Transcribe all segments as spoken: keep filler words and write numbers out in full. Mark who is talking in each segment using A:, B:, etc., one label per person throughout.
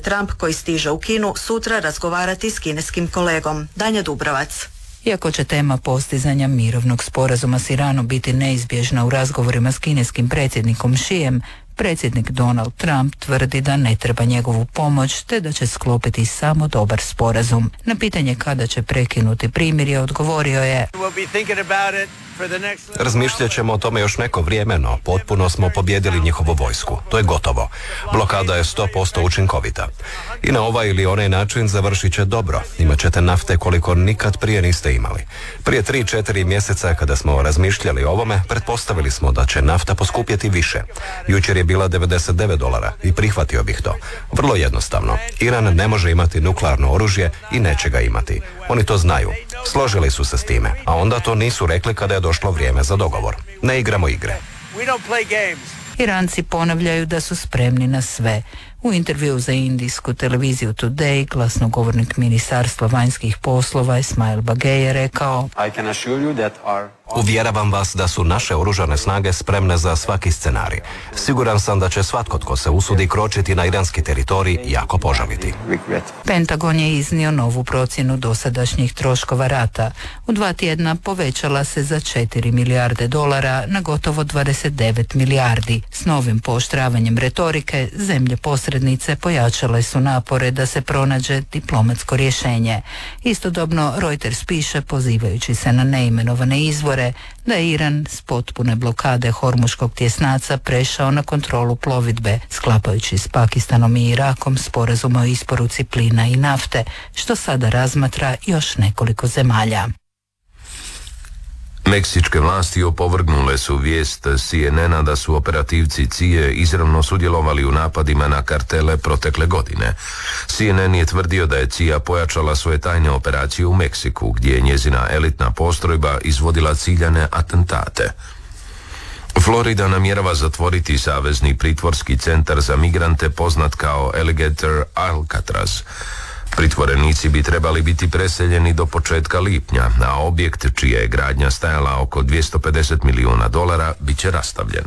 A: Trump, koji stiže u Kinu, sutra razgovarati s kineskim kolegom. Danja Dubravac.
B: Iako će tema postizanja mirovnog sporazuma s Iranom biti neizbježna u razgovorima s kineskim predsjednikom Xijem, predsjednik Donald Trump tvrdi da ne treba njegovu pomoć te da će sklopiti samo dobar sporazum. Na pitanje kada će prekinuti primirje odgovorio je:
C: Razmišljat ćemo o tome još neko vrijeme, no potpuno smo pobjedili njihovu vojsku. To je gotovo. Blokada je sto posto učinkovita. I na ovaj ili onaj način završit će dobro. Imat ćete nafte koliko nikad prije niste imali. Prije tri četiri mjeseca kada smo razmišljali o ovome, pretpostavili smo da će nafta poskupjeti više. Jučer je bila devedeset devet dolara i prihvatio bih to. Vrlo jednostavno. Iran ne može imati nuklearno oružje i neće ga imati. Oni to znaju. Složili su se s time, a onda to nisu rekli kada je došlo vrijeme za dogovor. Ne igramo igre.
B: Iranci ponavljaju da su spremni na sve. U intervjuu za indijsku televiziju Today glasnogovornik Ministarstva vanjskih poslova Ismail Bagej je rekao:
C: Uvjeravam vas da su naše oružane snage spremne za svaki scenarij. Siguran sam da će svatko tko se usudi kročiti na iranski teritorij jako požaliti.
B: Pentagon je iznio novu procjenu dosadašnjih troškova rata. U dva tjedna povećala se za četiri milijarde dolara na gotovo dvadeset devet milijardi. S novim pooštravanjem retorike zemlje posrednice pojačale su napore da se pronađe diplomatsko rješenje. Istodobno Reuters piše, pozivajući se na neimenovane izvore, da je Iran s potpune blokade Hormuškog tjesnaca prešao na kontrolu plovidbe, sklapajući s Pakistanom i Irakom sporazum o isporuci plina i nafte, što sada razmatra još nekoliko zemalja.
D: Meksičke vlasti opovrgnule su vijest C N N-a da su operativci C I A izravno sudjelovali u napadima na kartele protekle godine. C N N je tvrdio da je C I A pojačala svoje tajne operacije u Meksiku, gdje je njezina elitna postrojba izvodila ciljane atentate. Florida namjerava zatvoriti savezni pritvorski centar za migrante poznat kao Alligator Alcatraz. Pritvorenici bi trebali biti preseljeni do početka lipnja, a objekt čija je gradnja stajala oko dvjesto pedeset milijuna dolara bit će rastavljen.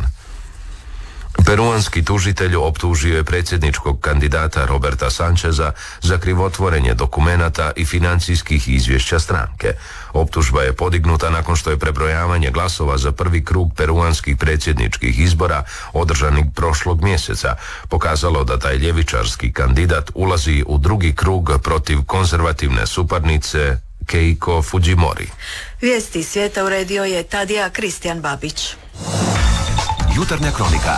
D: Peruanski tužitelj optužio je predsjedničkog kandidata Roberta Sancheza za krivotvorenje dokumenata i financijskih izvješća stranke. Optužba je podignuta nakon što je prebrojavanje glasova za prvi krug peruanskih predsjedničkih izbora održanih prošlog mjeseca pokazalo da taj ljevičarski kandidat ulazi u drugi krug protiv konzervativne suparnice Keiko Fujimori.
A: Vijesti svijeta uredio je Tadija Kristijan Babić.
E: Jutarnja kronika.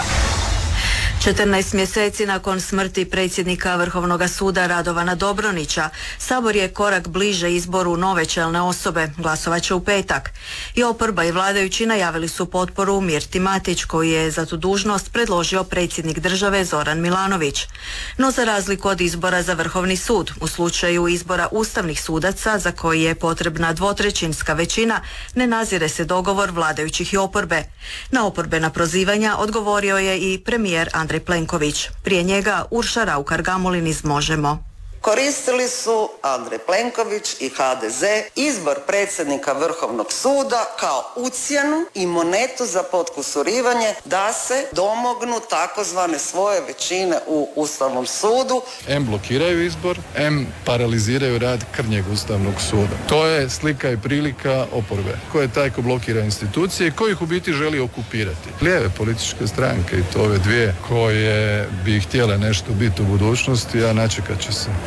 A: četrnaest mjeseci nakon smrti predsjednika Vrhovnog suda Radovana Dobronića, Sabor je korak bliže izboru nove čelne osobe. Glasovat će u petak. I oporba i vladajući najavili su potporu Mirti Matić, koju je za tu dužnost predložio predsjednik države Zoran Milanović. No za razliku od izbora za Vrhovni sud, u slučaju izbora ustavnih sudaca za koji je potrebna dvotrećinska većina, ne nazire se dogovor vladajućih i oporbe. Na oporbena prozivanja odgovorio je i premijer Andrej Andrej Plenković. Prije njega Urša Raukar-Gamulin iz Možemo.
F: Koristili su Andrej Plenković i H D Z izbor predsjednika Vrhovnog suda kao ucjenu i monetu za potkusurivanje da se domognu takozvane svoje većine u Ustavnom sudu.
G: Em blokiraju izbor, em paraliziraju rad krnjeg Ustavnog suda. To je slika i prilika oporbe. Ko je taj ko blokira institucije i ko ih u biti želi okupirati? Lijeve političke stranke, i to ove dvije koje bi htjele nešto biti u budućnosti, a načekat će se.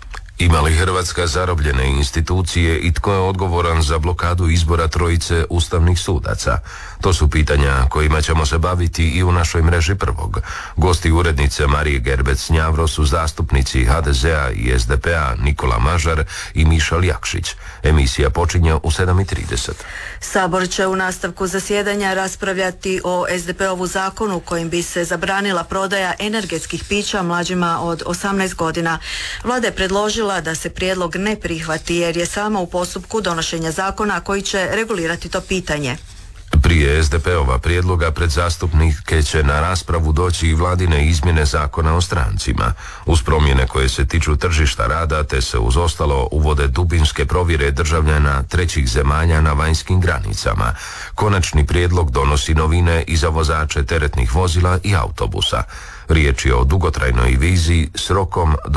D: Ima li Hrvatska zarobljene institucije i tko je odgovoran za blokadu izbora trojice ustavnih sudaca? To su pitanja kojima ćemo se baviti i u našoj mreži Prvog. Gosti urednice Marije Gerbec-Njavro su zastupnici H D Z-a i S D P-a Nikola Mažar i Mišal Jakšić. Emisija počinje u sedam i trideset.
A: Sabor će u nastavku zasjedanja raspravljati o S D P-ovu zakonu kojim bi se zabranila prodaja energetskih pića mlađima od osamnaest godina. Vlada je predložila da se prijedlog ne prihvati jer je sama u postupku donošenja zakona koji će regulirati to pitanje.
D: Prije S D P-ova prijedloga pred zastupnike će na raspravu doći i vladine izmjene zakona o strancima. Uz promjene koje se tiču tržišta rada te se uz ostalo uvode dubinske provjere državljana trećih zemalja na vanjskim granicama. Konačni prijedlog donosi novine i za vozače teretnih vozila i autobusa. Riječ je o dugotrajnoj viziji s rokom